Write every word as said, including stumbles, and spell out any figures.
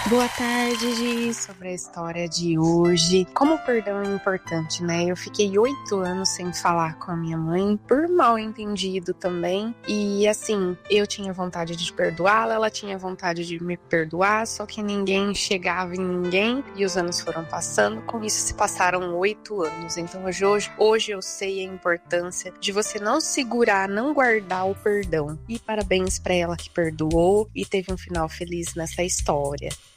Boa tarde, Gi, sobre a história de hoje. Como o perdão é importante, né? Eu fiquei oito anos sem falar com a minha mãe, por mal entendido também. E assim, eu tinha vontade de perdoá-la, ela tinha vontade de me perdoar, só que ninguém chegava em ninguém e os anos foram passando. Com isso se passaram oito anos. Então hoje, hoje, hoje eu sei a importância de você não segurar, não guardar o perdão. E parabéns pra ela que perdoou e teve um final feliz nessa história.